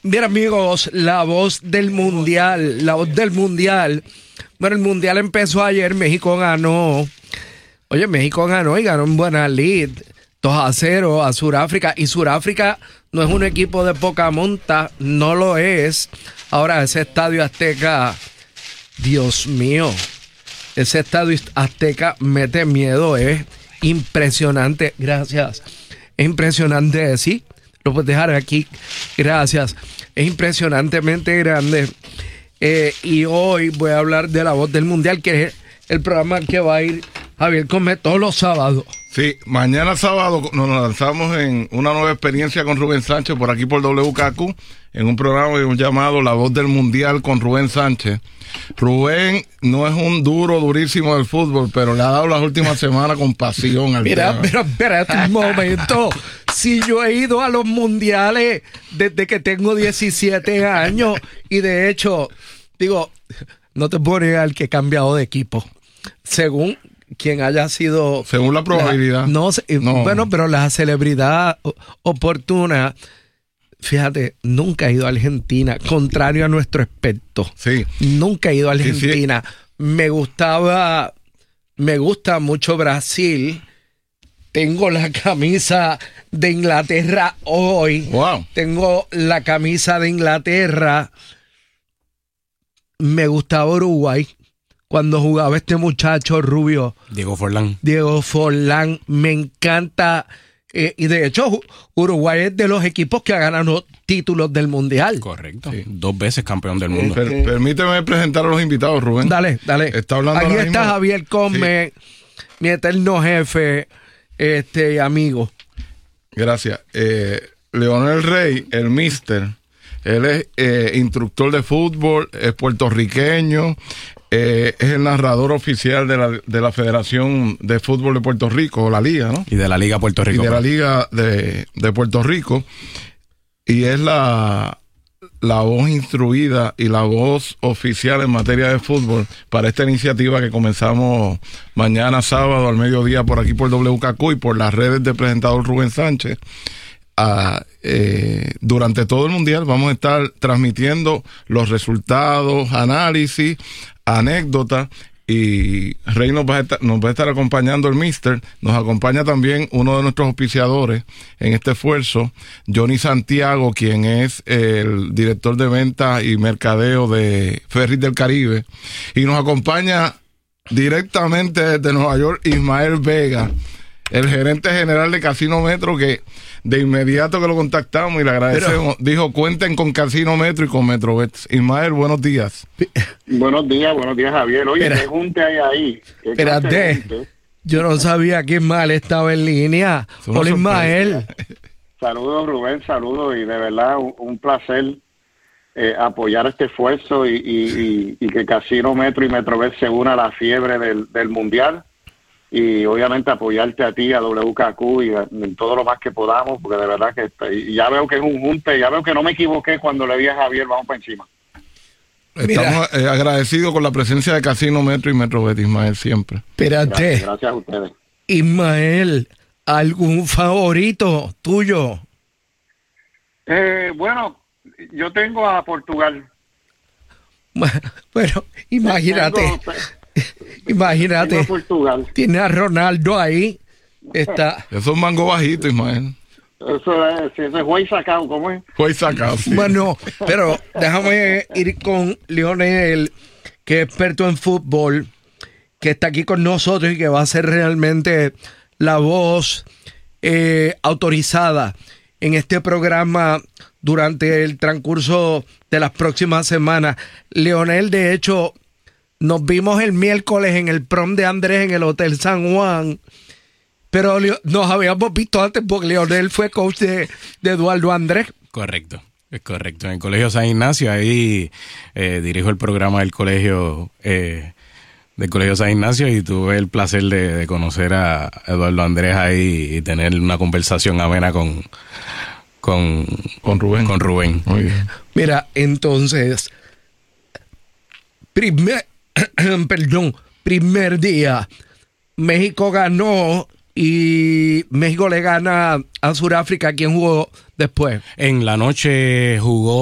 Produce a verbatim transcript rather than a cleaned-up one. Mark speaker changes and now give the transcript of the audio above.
Speaker 1: Bien, amigos, la voz del mundial, la voz del mundial. Bueno, el mundial empezó ayer, México ganó. Oye, México ganó y ganó en buena lid. dos a cero a Sudáfrica. Y Sudáfrica no es un equipo de poca monta, no lo es. Ahora, ese estadio Azteca, Dios mío, ese estadio Azteca mete miedo, es impresionante. Gracias. Es impresionante, sí. Lo puedes dejar aquí. Gracias. Es impresionantemente grande. Eh, y hoy voy a hablar de la voz del mundial, que es el programa que va a ir Javier Come todos los sábados.
Speaker 2: Sí, mañana sábado nos lanzamos en una nueva experiencia con Rubén Sánchez por aquí por W K Q, en un programa llamado La Voz del Mundial con Rubén Sánchez. Rubén no es un duro, durísimo del fútbol, pero le ha dado las últimas semanas con pasión al
Speaker 1: Mira,
Speaker 2: tema.
Speaker 1: pero espérate un momento. Si yo he ido a los mundiales desde que tengo diecisiete años y de hecho, digo, no te puedo negar que he cambiado de equipo. Según quien haya sido...
Speaker 2: Según la probabilidad.
Speaker 1: La, no, no, bueno, pero la celebridad oportuna... Fíjate, nunca he ido a Argentina, contrario a nuestro experto.
Speaker 2: Sí.
Speaker 1: Nunca he ido a Argentina.
Speaker 2: Sí, sí.
Speaker 1: Me gustaba, me gusta mucho Brasil. Tengo la camisa de Inglaterra hoy.
Speaker 2: Wow.
Speaker 1: Tengo la camisa de Inglaterra. Me gustaba Uruguay cuando jugaba este muchacho rubio.
Speaker 3: Diego Forlán.
Speaker 1: Diego Forlán. Me encanta. Eh, y de hecho, Uruguay es de los equipos que ha ganado títulos del mundial.
Speaker 3: Correcto. Sí. Dos veces campeón del mundo.
Speaker 2: Per, permíteme presentar a los invitados, Rubén.
Speaker 1: Dale, dale.
Speaker 2: Está hablando
Speaker 1: Aquí
Speaker 2: ahora
Speaker 1: está
Speaker 2: mismo.
Speaker 1: Javier Come, sí. Mi eterno jefe, este amigo.
Speaker 2: Gracias. Eh, Leonel Rey, el mister, él es eh, instructor de fútbol, es puertorriqueño. Eh, es el narrador oficial de la, de la Federación de Fútbol de Puerto Rico, la Liga, ¿no?
Speaker 3: Y de la Liga Puerto Rico.
Speaker 2: Y de la Liga de, de Puerto Rico. Y es la, la voz instruida y la voz oficial en materia de fútbol para esta iniciativa que comenzamos mañana sábado al mediodía por aquí por W K Q y por las redes del presentador Rubén Sánchez. A, eh, durante todo el mundial vamos a estar transmitiendo los resultados, análisis, anécdotas, y Rey nos va, a estar, nos va a estar acompañando el mister. Nos acompaña también uno de nuestros auspiciadores en este esfuerzo, Johnny Santiago, quien es el director de ventas y mercadeo de Ferries del Caribe, y nos acompaña directamente desde Nueva York Ismael Vega, el gerente general de Casino Metro, que de inmediato que lo contactamos y le agradecemos, pero dijo, cuenten con Casino Metro y con Metrobets. Ismael, buenos días.
Speaker 4: Buenos días, buenos días, Javier. Oye,
Speaker 1: Espera.
Speaker 4: ¿qué junte hay ahí?
Speaker 1: Espérate, yo no sabía que Ismael estaba en línea. Hola, Ismael.
Speaker 4: Saludos, Rubén, saludos, y de verdad un, un placer eh, apoyar este esfuerzo y, y, y, y que Casino Metro y Metrobet se una a la fiebre del, del Mundial. Y obviamente apoyarte a ti, a W K Q y a, en todo lo más que podamos, porque de verdad que está, y ya veo que es un junte, ya veo que no me equivoqué cuando le dije a Javier, vamos para encima.
Speaker 2: Estamos eh, agradecidos con la presencia de Casino Metro y Metrobet, Ismael, siempre.
Speaker 1: Espérate.
Speaker 4: Gracias, gracias a ustedes.
Speaker 1: Ismael, ¿algún favorito tuyo?
Speaker 4: Eh, bueno, yo tengo a Portugal.
Speaker 1: Bueno, imagínate.
Speaker 4: Tengo,
Speaker 1: Imagínate,
Speaker 4: tengo Portugal.
Speaker 1: Tiene a Ronaldo ahí. Está.
Speaker 2: Eso es un mango bajito, Ismael.
Speaker 4: Eso es, eso es Juez sacado, ¿cómo es?
Speaker 2: Juez sacado, sí.
Speaker 1: Bueno, pero déjame ir con Leonel, que es experto en fútbol, que está aquí con nosotros y que va a ser realmente la voz eh, autorizada en este programa durante el transcurso de las próximas semanas. Leonel, de hecho, nos vimos el miércoles en el prom de Andrés en el Hotel San Juan, pero nos habíamos visto antes porque Leonel fue coach de, de Eduardo Andrés.
Speaker 3: Correcto, es correcto. En el Colegio San Ignacio, ahí eh, dirijo el programa del colegio eh, del Colegio San Ignacio y tuve el placer de, de conocer a Eduardo Andrés ahí y tener una conversación amena con, con,
Speaker 2: con Rubén.
Speaker 3: Con Rubén.
Speaker 2: Muy bien.
Speaker 1: Mira, entonces, primer... Perdón, primer día, México ganó y México le gana a Sudáfrica. ¿Quién jugó después?
Speaker 3: En la noche jugó